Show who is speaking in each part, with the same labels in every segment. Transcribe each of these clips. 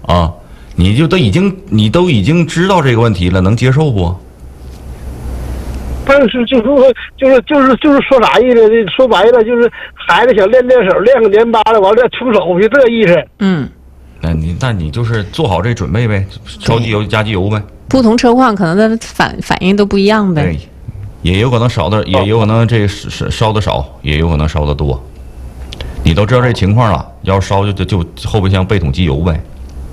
Speaker 1: 啊，你都已经知道这个问题了，能接受不？
Speaker 2: 但是就是说啥意思？说白了就是孩子想练手，练个年八了，完了出手就这意思。
Speaker 1: 那你就是做好这准备呗，烧机油加机油呗。
Speaker 3: 不同车况可能它反应都不一样呗。
Speaker 1: 对，也有可能也有可能这烧的少，也有可能烧的多。你都知道这情况了，要烧就后备箱备桶机油呗。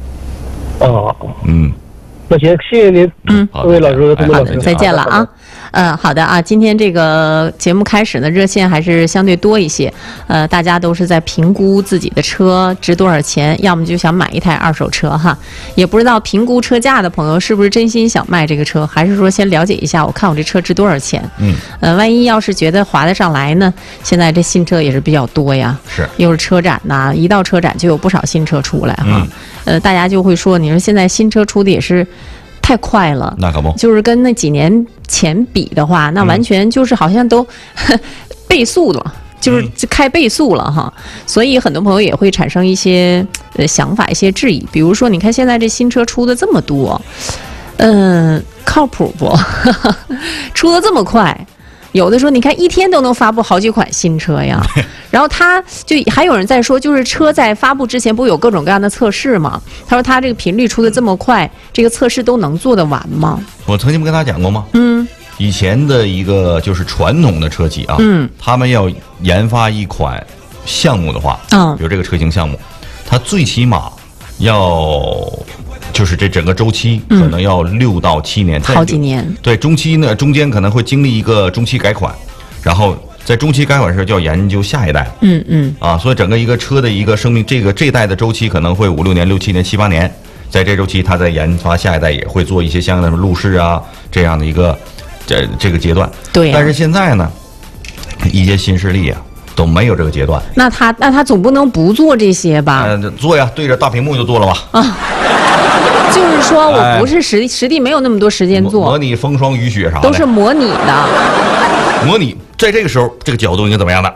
Speaker 2: 那行，谢谢您。各位老师，各位老师，
Speaker 3: 再见了啊。好的啊，今天这个节目开始呢，热线还是相对多一些。大家都是在评估自己的车值多少钱，要么就想买一台二手车哈。也不知道评估车价的朋友是不是真心想卖这个车，还是说先了解一下，我看我这车值多少钱。万一要是觉得划得上来呢，现在这新车也是比较多呀。
Speaker 1: 是。
Speaker 3: 又是车展呐，一到车展就有不少新车出来哈。大家就会说，你说现在新车出的也是太快了，
Speaker 1: 那可不，
Speaker 3: 就是跟那几年前比的话，那完全就是好像都倍速了，就是开倍速了哈。所以很多朋友也会产生一些想法、一些质疑。比如说，你看现在这新车出的这么多，靠谱不？出的这么快。有的说，你看一天都能发布好几款新车呀，然后他就还有人在说，就是车在发布之前不有各种各样的测试吗？他说他这个频率出的这么快，这个测试都能做得完吗？
Speaker 1: 我曾经不跟他讲过吗？以前的一个就是传统的车企啊，他们要研发一款项目的话，比如这个车型项目，它最起码要。就是这整个周期可能要6到7年，
Speaker 3: 好几年。
Speaker 1: 对，中期呢，中间可能会经历一个中期改款，然后在中期改款时就要研究下一代。所以整个一个车的一个生命，这代的周期可能会5、6年、6、7年、7、8年，在这周期，它在研发下一代也会做一些相应的路试啊这样的一个这个阶段。
Speaker 3: 对。
Speaker 1: 但是现在呢，一些新势力啊都没有这个阶段。
Speaker 3: 那他总不能不做这些吧？
Speaker 1: 做呀，对着大屏幕就做了吧。
Speaker 3: 就是说我不是实地没有那么多时间做，
Speaker 1: 模拟风霜雨雪啥的
Speaker 3: 都是模拟的。
Speaker 1: 模拟在这个时候，这个角度应该怎么样的？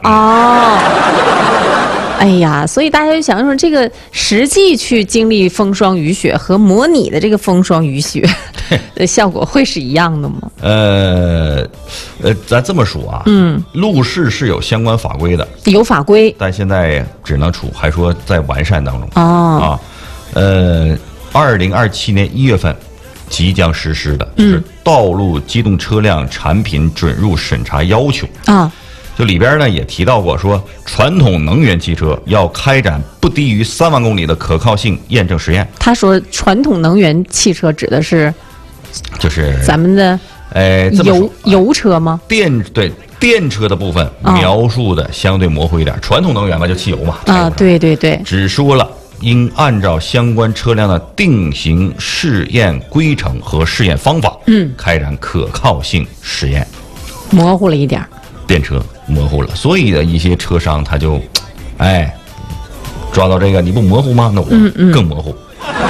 Speaker 3: 哎呀，所以大家就想说，这个实际去经历风霜雨雪和模拟的这个风霜雨雪的效果会是一样的吗？
Speaker 1: 咱这么说啊，路试是有相关法规的，
Speaker 3: 有法规，
Speaker 1: 但现在只能还说在完善当中。2027年1月份即将实施的是道路机动车辆产品准入审查要求就里边呢也提到过，说传统能源汽车要开展不低于3万公里的可靠性验证实验。
Speaker 3: 他说传统能源汽车指的是
Speaker 1: 就是
Speaker 3: 咱们的油车吗？
Speaker 1: 电车的部分描述的相对模糊一点，传统能源嘛就汽油嘛。
Speaker 3: 对对对，
Speaker 1: 只说了应按照相关车辆的定型试验规程和试验方法，开展可靠性实验。
Speaker 3: 模糊了一点，
Speaker 1: 电车模糊了，所以的一些车商他就，抓到这个你不模糊吗？那我更模糊。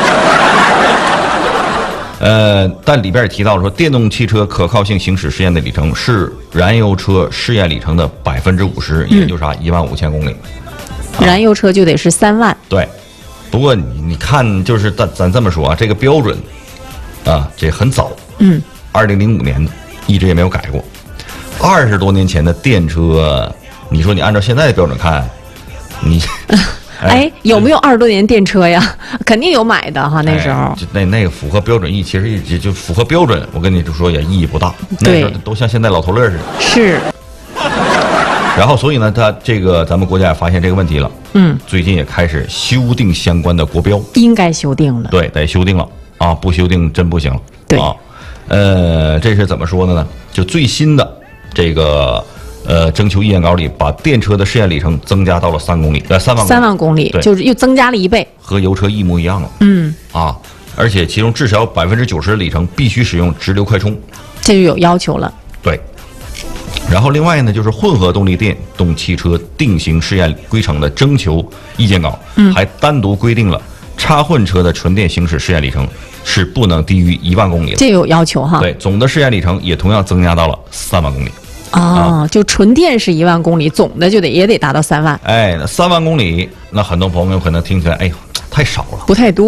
Speaker 1: 但里边也提到说，电动汽车可靠性行驶试验的里程是燃油车试验里程的50%，也就是啥15000公里。
Speaker 3: 燃油车就得是3万。
Speaker 1: 对。不过你看，就是咱这么说啊，这个标准这很早，2005年的，一直也没有改过。20多年前的电车，你说你按照现在的标准看，你
Speaker 3: 有没有20多年电车呀？肯定有买的哈，那时候。
Speaker 1: 那个符合标准意义，其实也就符合标准，我跟你说也意义不大。那时候都像现在老头乐似的。
Speaker 3: 是。
Speaker 1: 然后，所以呢，咱们国家也发现这个问题了。最近也开始修订相关的国标，
Speaker 3: 应该修订了。
Speaker 1: 对，得修订了啊！不修订真不行了。
Speaker 3: 对
Speaker 1: 啊，这是怎么说的呢？就最新的这个征求意见稿里，把电车的试验里程增加到了3万公里。
Speaker 3: 3万公里，就是又增加了1倍，
Speaker 1: 和油车一模一样了。而且其中至少90%的里程必须使用直流快充，
Speaker 3: 这就有要求了。
Speaker 1: 对。然后另外呢，就是混合动力电动汽车定型试验规程的征求意见稿，还单独规定了插混车的纯电行驶试验里程是不能低于1万公里的，
Speaker 3: 这有要求哈。
Speaker 1: 对，总的试验里程也同样增加到了3万公里。
Speaker 3: 就纯电是1万公里，总的也得达到3万。
Speaker 1: 那3万公里，那很多朋友可能听起来，太少了，
Speaker 3: 不太多。